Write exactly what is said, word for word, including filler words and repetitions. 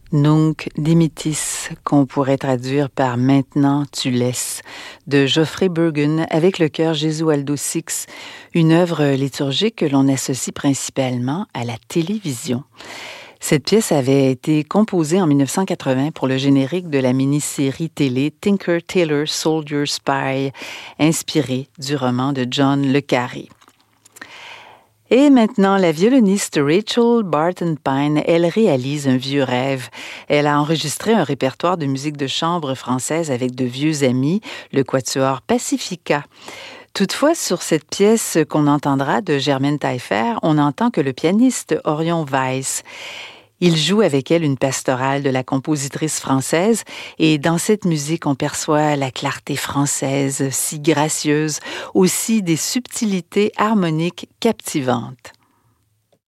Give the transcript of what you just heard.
Nunc dimittis, qu'on pourrait traduire par Maintenant tu laisses, de Geoffrey Burgon avec le chœur Gesualdo Six, une œuvre liturgique que l'on associe principalement à la télévision. Cette pièce avait été composée en dix-neuf cent quatre-vingts pour le générique de la mini-série télé Tinker Tailor Soldier Spy, inspirée du roman de John le Carré. Et maintenant, la violoniste Rachel Barton Pine, elle réalise un vieux rêve. Elle a enregistré un répertoire de musique de chambre française avec de vieux amis, le quatuor Pacifica. Toutefois, sur cette pièce qu'on entendra de Germaine Taillefer, on entend que le pianiste Orion Weiss. Il joue avec elle une pastorale de la compositrice française et dans cette musique, on perçoit la clarté française, si gracieuse, aussi des subtilités harmoniques captivantes.